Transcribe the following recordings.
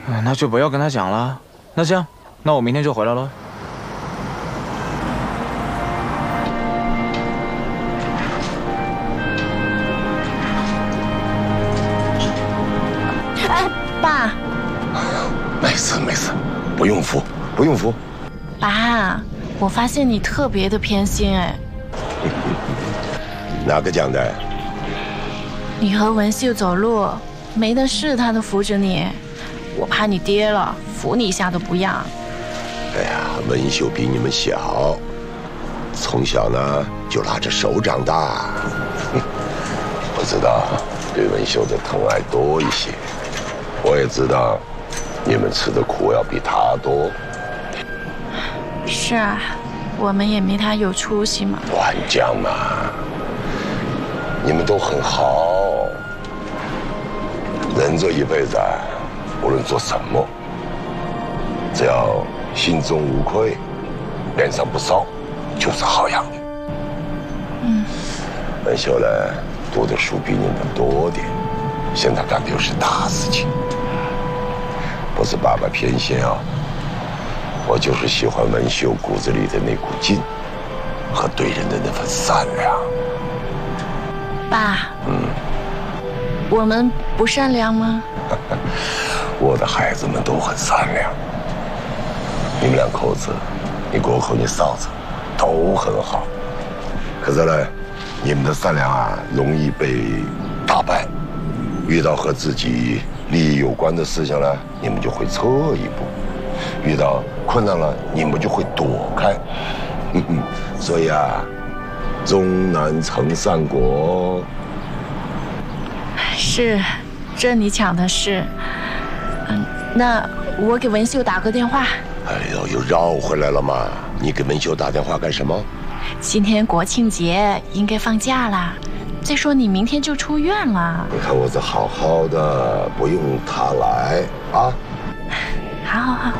那就不要跟他讲了。那这样，那我明天就回来喽。 爸。 没事没事，不用扶，不用扶。 爸，我发现你特别的偏心哎。 哪个讲的？ 你和文秀走路，没的事他都扶着你，我怕你跌了，扶你一下都不让。 哎呀，文秀比你们小，从小呢就拉着手长大，我知道对文秀的疼爱多一些，我也知道你们吃的苦要比他多。 是啊，我们也没他有出息嘛。 乱讲嘛，你们都很好。人这一辈子啊，无论做什么，只要心中无愧，脸上不烧，就是好样的。文秀呢，读的书比你们多点，现在干的又是大事情，不是爸爸偏心啊，我就是喜欢文秀骨子里的那股劲和对人的那份善良。 爸，我们不善良吗？ 我的孩子们都很善良，你们两口子，你国口你嫂子，都很好。可是呢，你们的善良啊，容易被打败。遇到和自己利益有关的事情呢，你们就会撤一步；遇到困难了，你们就会躲开。所以啊，终难成善果。 是，这你讲的是。那我给文秀打个电话。 哎呦，又绕回来了嘛！你给文秀打电话干什么？ 今天国庆节应该放假啦。再说你明天就出院了。 你看我这好好的，不用他来啊。 好。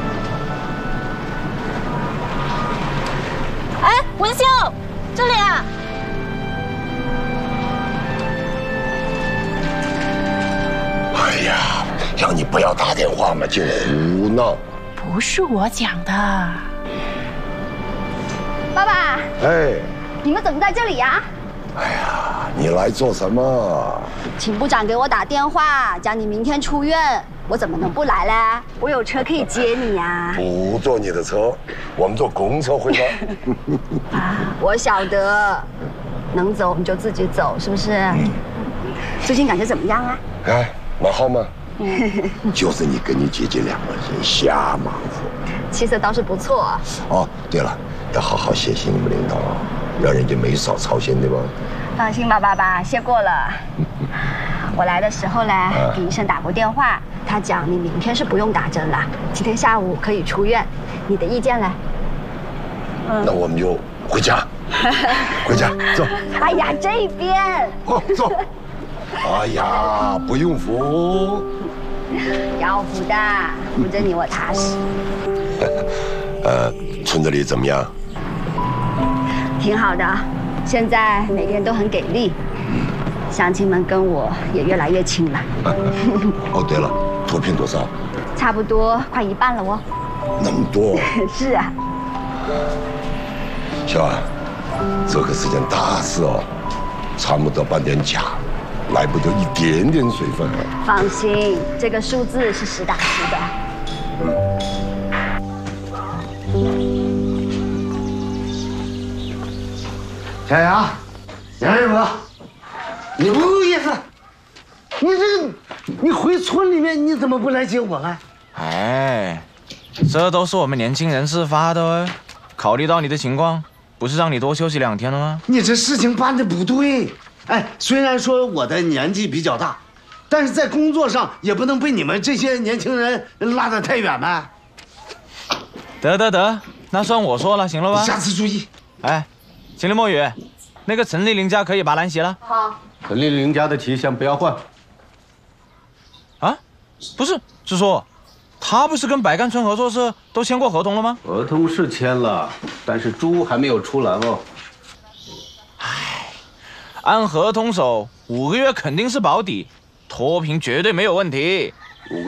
哎，文秀，这里啊。 哎呀，让你不要打电话嘛，就胡闹。 不是我讲的。 爸爸， 哎， 你们怎么在这里呀？ 哎呀，你来做什么？ 请部长给我打电话，讲你明天出院，我怎么能不来嘞？我有车可以接你呀。 不坐你的车，我们坐公车回家。 我晓得，能走你就自己走，是不是？最近感觉怎么样啊？ 哎，蛮好嘛。就是你跟你姐姐两个人瞎忙活。 气色倒是不错。 哦，对了，要好好谢谢你们领导，让人家没少操心，对吧？ 放心吧，爸爸，谢过了。我来的时候呢，给医生打过电话，他讲你明天是不用打针了，今天下午可以出院。你的意见呢？ 那我们就回家，回家走。 哎呀，这边。 走。哎呀，不用扶。 要扶的，扶着你我踏实。 村子里怎么样？ 挺好的，现在每个人都很给力，乡亲们跟我也越来越亲了。 哦，对了，投票多少？ 差不多快一半了哦。 那么多？ 是啊。 小安，这可是件大事哦，掺不得半点假，来不得一点点水分。 放心，这个数字是实打实的。 小杨，杨师傅，你不够意思，你回村里面你怎么不来接我啊？ 哎，这都是我们年轻人自发的哦。考虑到你的情况，不是让你多休息2天了吗？ 你这事情办的不对。哎，虽然说我的年纪比较大，但是在工作上也不能被你们这些年轻人拉得太远呗。 得，那算我说了，行了吧？ 下次注意。 哎，秦林墨雨，那个陈丽玲家可以把蓝洗了。 好。 陈丽玲家的题先不要换。 啊，不是，是说，他不是跟百干村合作社都签过合同了吗？ 合同是签了，但是猪还没有出栏哦。 唉，按合同走，5个月肯定是保底，脱贫绝对没有问题。